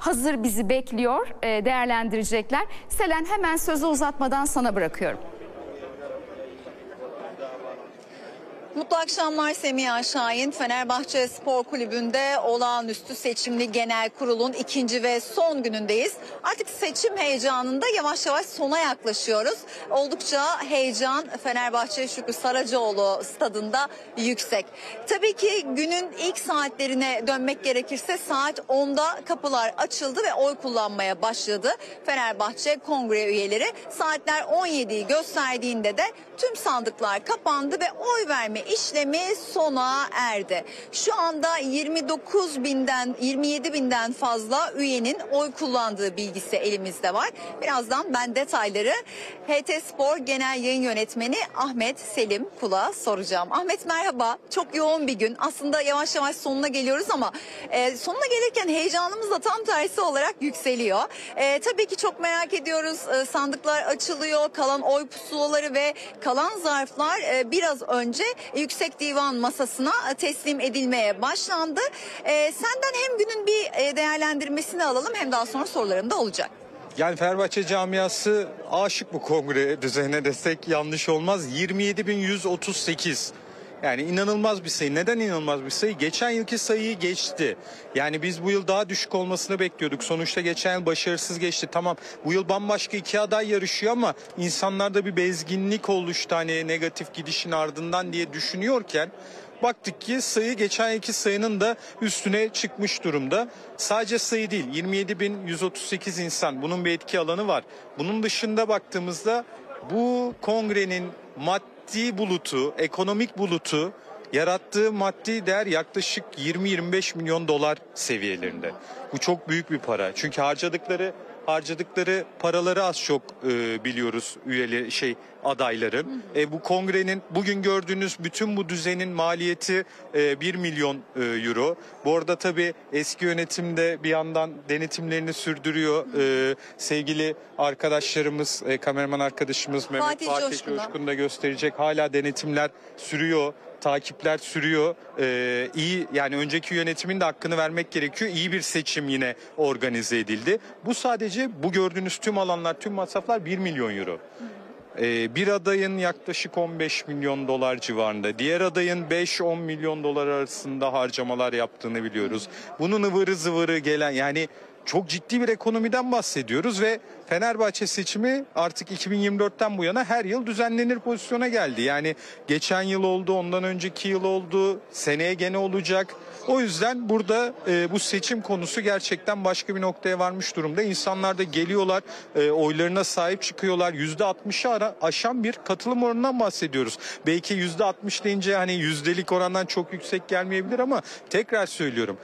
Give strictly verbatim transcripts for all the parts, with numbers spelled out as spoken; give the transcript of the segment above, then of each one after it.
hazır bizi bekliyor, e, değerlendirecekler. Selen, hemen sözü uzatmadan sana bırakıyorum. Mutlu akşamlar Semiha Şahin. Fenerbahçe Spor Kulübü'nde olağanüstü seçimli genel kurulun ikinci ve son günündeyiz. Artık seçim heyecanında yavaş yavaş sona yaklaşıyoruz. Oldukça heyecan Fenerbahçe Şükrü Saracoğlu stadında yüksek. Tabii ki günün ilk saatlerine dönmek gerekirse saat onda kapılar açıldı ve oy kullanmaya başladı Fenerbahçe kongre üyeleri. Saatler on yediyi gösterdiğinde de tüm sandıklar kapandı ve oy verme işlemi sona erdi. Şu anda yirmi dokuz binden yirmi yedi binden fazla üyenin oy kullandığı bilgisi elimizde var. Birazdan ben detayları H T Spor Genel Yayın Yönetmeni Ahmet Selim Kul'a soracağım. Ahmet merhaba. Çok yoğun bir gün. Aslında yavaş yavaş sonuna geliyoruz ama e, sonuna gelirken heyecanımız da tam tersi olarak yükseliyor. E, tabii ki çok merak ediyoruz. E, sandıklar açılıyor. Kalan oy pusulaları ve kalan zarflar e, biraz önce Yüksek Divan masasına teslim edilmeye başlandı. E, senden hem günün bir e, değerlendirmesini alalım hem daha sonra sorularım da olacak. Yani Fenerbahçe camiası aşık bu kongre düzenine desek yanlış olmaz. yirmi yedi bin yüz otuz sekiz. Yani inanılmaz bir sayı. Neden inanılmaz bir sayı? Geçen yılki sayıyı geçti. Yani biz bu yıl daha düşük olmasını bekliyorduk. Sonuçta geçen yıl başarısız geçti. Tamam, bu yıl bambaşka iki aday yarışıyor ama insanlarda bir bezginlik oluştu. Hani negatif gidişin ardından diye düşünüyorken baktık ki sayı geçen yılki sayının da üstüne çıkmış durumda. Sadece sayı değil, yirmi yedi bin yüz otuz sekiz insan. Bunun bir etki alanı var. Bunun dışında baktığımızda bu kongrenin maddi bulutu, ekonomik bulutu, yarattığı maddi değer yaklaşık yirmi yirmi beş milyon dolar seviyelerinde. Bu çok büyük bir para. Çünkü harcadıkları harcadıkları paraları az çok e, biliyoruz üyeleri şey adayların. E, bu kongrenin bugün gördüğünüz bütün bu düzenin maliyeti e, bir milyon e, euro. Bu arada tabii eski yönetimde bir yandan denetimlerini sürdürüyor. E, sevgili arkadaşlarımız, e, kameraman arkadaşımız Mehmet Fatih Fatih Coşkun'da. Coşkun da gösterecek. Hala denetimler sürüyor. Takipler sürüyor. Ee, iyi yani önceki yönetimin de hakkını vermek gerekiyor. İyi bir seçim yine organize edildi. Bu sadece bu gördüğünüz tüm alanlar, tüm masraflar bir milyon euro. Ee, bir adayın yaklaşık on beş milyon dolar civarında. Diğer adayın beş on milyon dolar arasında harcamalar yaptığını biliyoruz. Bunun ıvırı zıvırı gelen yani çok ciddi bir ekonomiden bahsediyoruz ve Fenerbahçe seçimi artık iki bin yirmi dörtten bu yana her yıl düzenlenir pozisyona geldi. Yani geçen yıl oldu, ondan önceki yıl oldu, seneye gene olacak. O yüzden burada e, bu seçim konusu gerçekten başka bir noktaya varmış durumda. İnsanlar da geliyorlar, e, oylarına sahip çıkıyorlar. yüzde altmışı aşan bir katılım oranından bahsediyoruz. Belki yüzde altmış deyince hani yüzdelik orandan çok yüksek gelmeyebilir ama tekrar söylüyorum.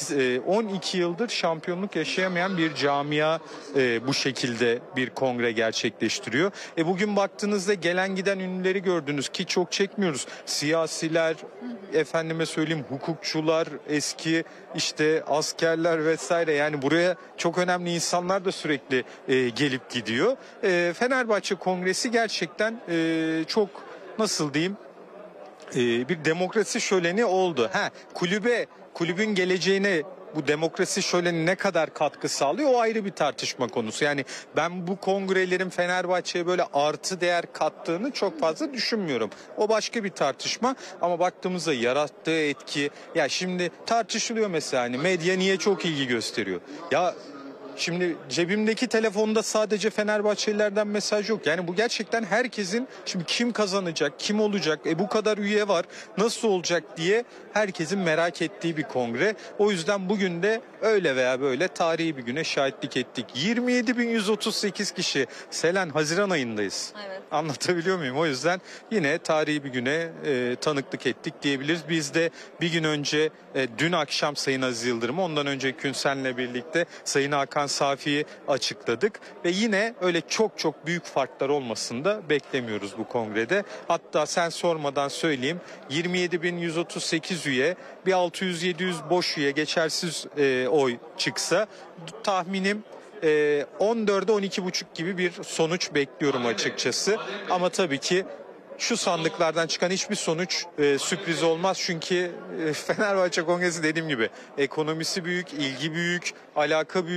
on iki yıldır şampiyonluk yaşayamayan bir camia e, bu şekilde bir kongre gerçekleştiriyor. E bugün baktığınızda gelen giden ünlüleri gördünüz ki çok çekmiyoruz. Siyasiler, efendime söyleyeyim hukukçular, eski işte askerler vesaire, yani buraya çok önemli insanlar da sürekli e, gelip gidiyor. E, Fenerbahçe Kongresi gerçekten e, çok nasıl diyeyim e, bir demokrasi şöleni oldu. Ha, kulübe, kulübün geleceğine bu demokrasi şöleni ne kadar katkı sağlıyor o ayrı bir tartışma konusu. Yani ben bu kongrelerin Fenerbahçe'ye böyle artı değer kattığını çok fazla düşünmüyorum. O başka bir tartışma ama baktığımızda yarattığı etki, ya şimdi tartışılıyor mesela hani medya niye çok ilgi gösteriyor? Ya şimdi cebimdeki telefonda sadece Fenerbahçelilerden mesaj yok. Yani bu gerçekten herkesin şimdi kim kazanacak, kim olacak, e bu kadar üye var, nasıl olacak diye herkesin merak ettiği bir kongre. O yüzden bugün de öyle veya böyle tarihi bir güne şahitlik ettik. yirmi yedi bin yüz otuz sekiz kişi. Selen, Haziran ayındayız. Evet. Anlatabiliyor muyum? O yüzden yine tarihi bir güne e, tanıklık ettik diyebiliriz. Biz de bir gün önce e, dün akşam Sayın Aziz Yıldırım'ı, ondan önce Künsen'le birlikte Sayın Hakan Safi'yi açıkladık ve yine öyle çok çok büyük farklar olmasını da beklemiyoruz bu kongrede. Hatta sen sormadan söyleyeyim, yirmi yedi bin yüz otuz sekiz üye, bir altı yüz yedi yüz boş üye, geçersiz e, oy çıksa tahminim e, on dörde on iki buçuk gibi bir sonuç bekliyorum açıkçası. Ama tabii ki şu sandıklardan çıkan hiçbir sonuç e, sürpriz olmaz. Çünkü e, Fenerbahçe Kongresi dediğim gibi ekonomisi büyük, ilgi büyük, alaka büyük.